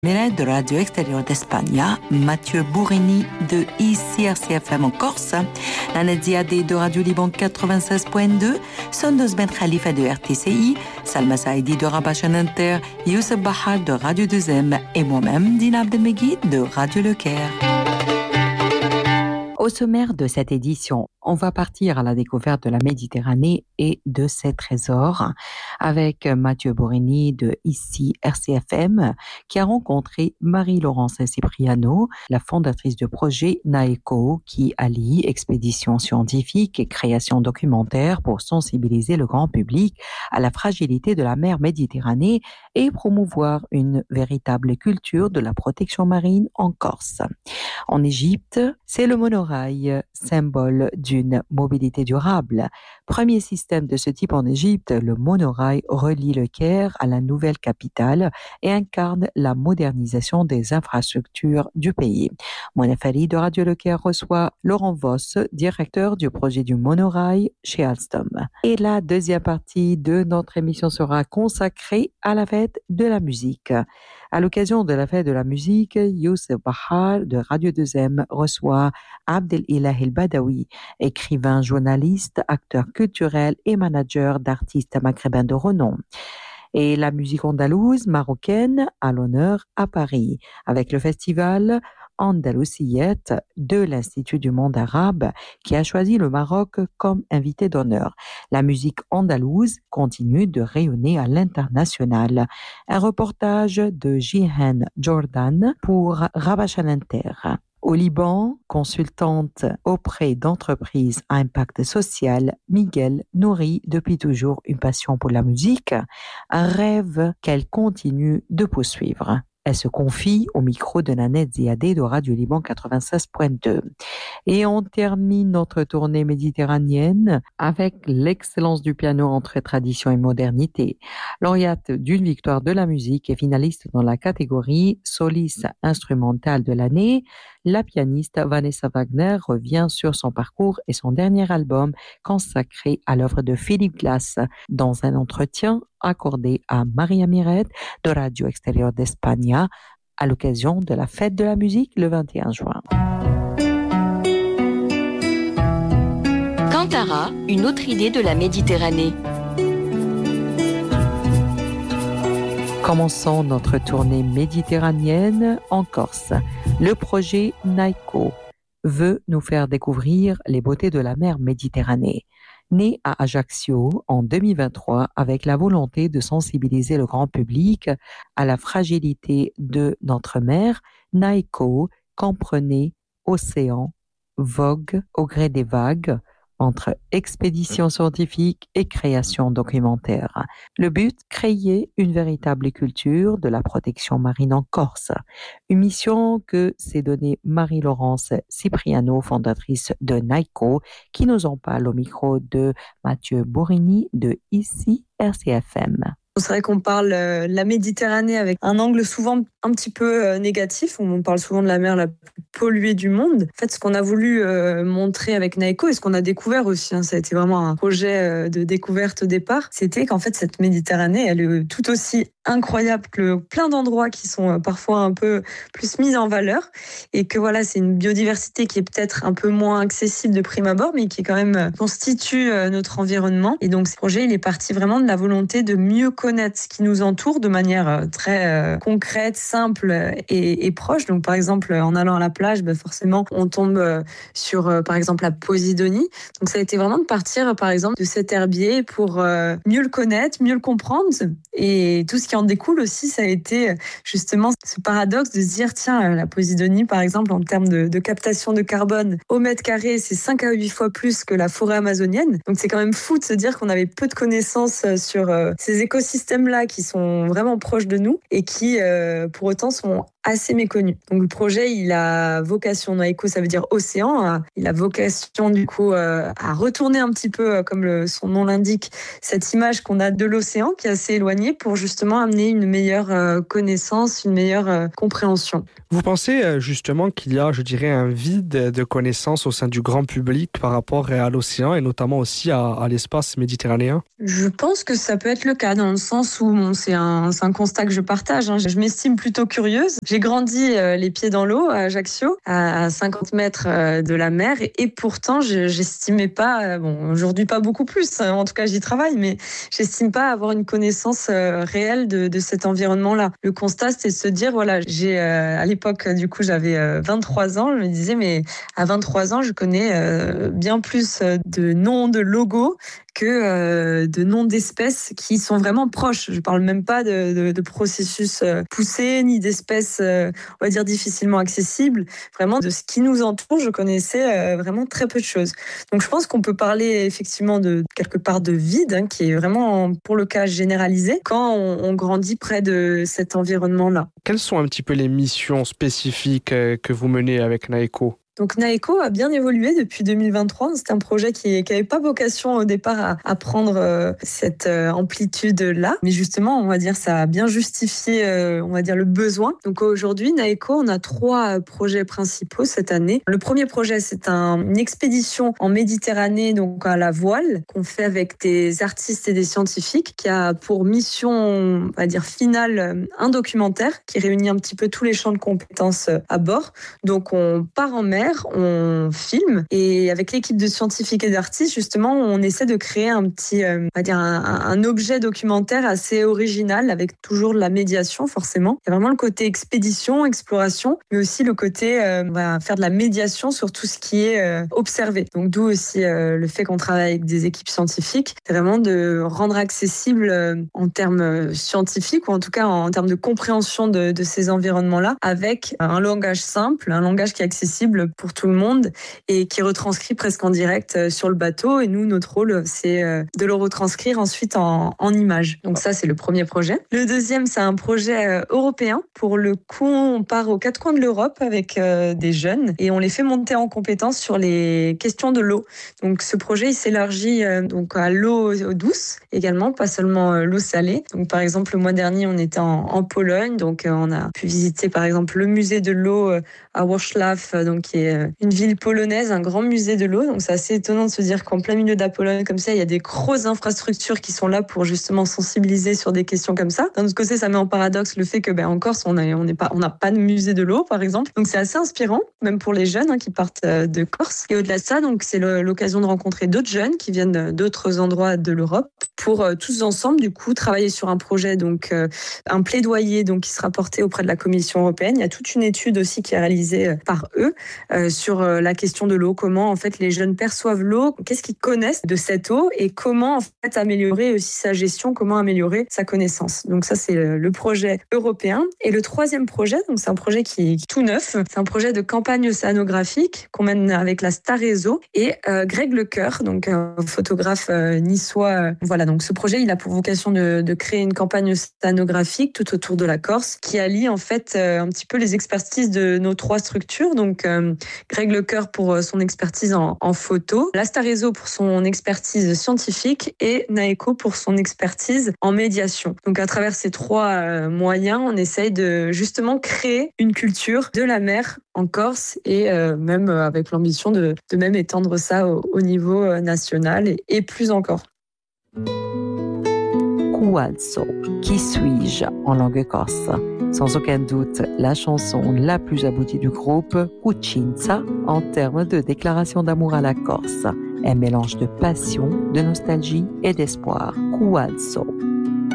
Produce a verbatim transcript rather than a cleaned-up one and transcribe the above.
Mireille de Radio Extérieure d'Espagne, Mathieu Bourrini de I C R C F M en Corse, Nanette Ziadé de Radio Liban quatre-vingt-seize point deux, Sondos Ben Khalifa de R T C I, Salma Saïdi de Rabat Inter, Youssef Bahar de Radio deux M et moi-même, Dina Abdelmegid de Radio Le Caire. Au sommaire de cette édition, on va partir à la découverte de la Méditerranée et de ses trésors avec Mathieu Bourrini de ici R C F M qui a rencontré Marie-Laurence Cipriano, la fondatrice du projet NAECO qui allie expédition scientifique et création documentaire pour sensibiliser le grand public à la fragilité de la mer Méditerranée et promouvoir une véritable culture de la protection marine en Corse. En Égypte, c'est le monorail, symbole d'une mobilité durable. Premier système de ce type en Égypte, le monorail relie le Caire à la nouvelle capitale et incarne la modernisation des infrastructures du pays. Mona Fari de Radio Le Caire reçoit Laurent Voss, directeur du projet du monorail chez Alstom. Et la deuxième partie de notre émission sera consacrée à la fête de la musique. À l'occasion de la fête de la musique, Youssef Bahar de Radio deux M reçoit Abdelilah El Badawi, écrivain, journaliste, acteur culturel et manager d'artistes maghrébins de renom. Et la musique andalouse marocaine à l'honneur à Paris, avec le festival Andalousiette de l'Institut du monde arabe qui a choisi le Maroc comme invité d'honneur. La musique andalouse continue de rayonner à l'international. Un reportage de Jihan Jordan pour Rabat Inter. Au Liban, consultante auprès d'entreprises à impact social, Miguel nourrit depuis toujours une passion pour la musique, un rêve qu'elle continue de poursuivre. Elle se confie au micro de Nanette Ziadé de Radio Liban quatre-vingt-seize point deux. Et on termine notre tournée méditerranéenne avec l'excellence du piano entre tradition et modernité. Lauréate d'une victoire de la musique et finaliste dans la catégorie soliste instrumentale de l'année, la pianiste Vanessa Wagner revient sur son parcours et son dernier album consacré à l'œuvre de Philippe Glass dans un entretien accordé à Maria Miret de Radio Extérieure d'Espagne à l'occasion de la fête de la musique le vingt et un juin. Kantara, une autre idée de la Méditerranée. Commençons notre tournée méditerranéenne en Corse. Le projet NAECO veut nous faire découvrir les beautés de la mer Méditerranée. Né à Ajaccio en deux mille vingt-trois avec la volonté de sensibiliser le grand public à la fragilité de notre mer, NAECO comprenait océan, vogue au gré des vagues, entre expédition scientifique et création documentaire. Le but, créer une véritable culture de la protection marine en Corse. Une mission que s'est donnée Marie-Laurence Cipriano, fondatrice de NAECO, qui nous en parle au micro de Mathieu Bourrini de ici R C F M. C'est vrai qu'on parle euh, la Méditerranée avec un angle souvent un petit peu euh, négatif, où on parle souvent de la mer la plus polluée du monde. En fait, ce qu'on a voulu euh, montrer avec NAECO et ce qu'on a découvert aussi, hein, ça a été vraiment un projet euh, de découverte au départ, c'était qu'en fait cette Méditerranée, elle est tout aussi incroyable que plein d'endroits qui sont euh, parfois un peu plus mis en valeur, et que voilà, c'est une biodiversité qui est peut-être un peu moins accessible de prime abord, mais qui quand même euh, constitue euh, notre environnement. Et donc ce projet, il est parti vraiment de la volonté de mieux connaître ce qui nous entoure de manière très euh, concrète, simple et, et proche. Donc par exemple, en allant à la plage, ben forcément, on tombe euh, sur euh, par exemple la Posidonie. Donc ça a été vraiment de partir par exemple de cet herbier pour euh, mieux le connaître, mieux le comprendre, et tout ce qui en découle aussi, ça a été justement ce paradoxe de se dire tiens, la Posidonie par exemple, en termes de, de captation de carbone au mètre carré, c'est cinq à huit fois plus que la forêt amazonienne. Donc c'est quand même fou de se dire qu'on avait peu de connaissances sur euh, ces écosystèmes-là qui sont vraiment proches de nous et qui, euh, pour autant, sont assez méconnu. Donc le projet, il a vocation, NAECO, ça veut dire océan, il a vocation du coup euh, à retourner un petit peu, comme le, son nom l'indique, cette image qu'on a de l'océan qui est assez éloignée, pour justement amener une meilleure euh, connaissance, une meilleure euh, compréhension. Vous pensez euh, justement qu'il y a, je dirais, un vide de connaissances au sein du grand public par rapport à l'océan et notamment aussi à, à l'espace méditerranéen? Je pense que ça peut être le cas dans le sens où bon, c'est, un, c'est un constat que je partage. Hein. Je m'estime plutôt curieuse. J'ai grandi euh, les pieds dans l'eau à Ajaccio, à cinquante mètres euh, de la mer, et, et pourtant je, j'estimais pas, euh, bon aujourd'hui pas beaucoup plus, hein, en tout cas j'y travaille, mais j'estime pas avoir une connaissance euh, réelle de, de cet environnement-là. Le constat, c'est de se dire, voilà, j'ai euh, à l'époque, du coup, j'avais euh, vingt-trois ans, je me disais, mais à vingt-trois ans, je connais euh, bien plus de noms, de logos que euh, de noms d'espèces qui sont vraiment proches. Je parle même pas de, de, de processus euh, poussés, ni d'espèces, euh, on va dire, difficilement accessibles. Vraiment, de ce qui nous entoure, je connaissais euh, vraiment très peu de choses. Donc, je pense qu'on peut parler effectivement de quelque part de vide, hein, qui est vraiment, pour le cas, généralisé, quand on, on grandit près de cet environnement-là. Quelles sont un petit peu les missions spécifiques euh, que vous menez avec NAECO ? Donc NAECO a bien évolué depuis deux mille vingt-trois. C'était un projet qui n'avait pas vocation au départ à, à prendre euh, cette euh, amplitude-là. Mais justement, on va dire, ça a bien justifié, euh, on va dire, le besoin. Donc aujourd'hui, NAECO, on a trois projets principaux cette année. Le premier projet, c'est un, une expédition en Méditerranée, donc à la voile, qu'on fait avec des artistes et des scientifiques, qui a pour mission, on va dire, finale, un documentaire qui réunit un petit peu tous les champs de compétences à bord. Donc on part en mer, on filme, et avec l'équipe de scientifiques et d'artistes, justement, on essaie de créer un petit, euh, on va dire un, un objet documentaire assez original, avec toujours de la médiation, forcément. Il y a vraiment le côté expédition, exploration, mais aussi le côté, euh, on va faire de la médiation sur tout ce qui est euh, observé. Donc d'où aussi euh, le fait qu'on travaille avec des équipes scientifiques, c'est vraiment de rendre accessible euh, en termes scientifiques, ou en tout cas en, en termes de compréhension de, de ces environnements-là, avec un langage simple, un langage qui est accessible pour tout le monde et qui retranscrit presque en direct sur le bateau. Et nous, notre rôle, c'est de le retranscrire ensuite en, en images. Donc ça, c'est le premier projet. Le deuxième, c'est un projet européen. Pour le coup, on part aux quatre coins de l'Europe avec des jeunes et on les fait monter en compétences sur les questions de l'eau. Donc ce projet, il s'élargit donc à l'eau douce également, pas seulement l'eau salée. Donc par exemple, le mois dernier, on était en, en Pologne, donc on a pu visiter par exemple le musée de l'eau à Wrocław, donc qui est une ville polonaise, un grand musée de l'eau. Donc c'est assez étonnant de se dire qu'en plein milieu de la Pologne comme ça, il y a des grosses infrastructures qui sont là pour justement sensibiliser sur des questions comme ça. D'un autre côté, ça met en paradoxe le fait que ben en Corse, on a, on n'est pas, on n'a pas de musée de l'eau, par exemple. Donc c'est assez inspirant, même pour les jeunes hein, qui partent de Corse. Et au-delà de ça, donc c'est le, l'occasion de rencontrer d'autres jeunes qui viennent d'autres endroits de l'Europe pour euh, tous ensemble du coup travailler sur un projet, donc euh, un plaidoyer donc qui sera porté auprès de la Commission européenne. Il y a toute une étude aussi qui est réalisée euh, par eux euh, sur euh, la question de l'eau, comment en fait les jeunes perçoivent l'eau, qu'est-ce qu'ils connaissent de cette eau et comment en fait améliorer aussi sa gestion, comment améliorer sa connaissance. Donc ça c'est le, le projet européen. Et le troisième projet, donc c'est un projet qui est tout neuf, c'est un projet de campagne océanographique qu'on mène avec la Star Réseau et euh, Greg Lecoeur, donc un photographe euh, niçois. Euh, voilà, donc ce projet il a pour vocation de, de créer une campagne océanographique tout autour de la Corse qui allie en fait euh, un petit peu les expertises de nos trois structures. Donc euh, Greg Lecoeur pour son expertise en, en photo, la Star Réseau pour son expertise scientifique et NAECO pour son expertise en médiation. Donc à travers ces trois euh, moyens, on essaye de justement créer une culture de la mer en Corse et euh, même avec l'ambition de, de même étendre ça au, au niveau national et, et plus encore. Cualzo, qui suis-je en langue corse? Sans aucun doute, la chanson la plus aboutie du groupe, Cucinza, en termes de déclaration d'amour à la Corse. Un mélange de passion, de nostalgie et d'espoir. Cualzo.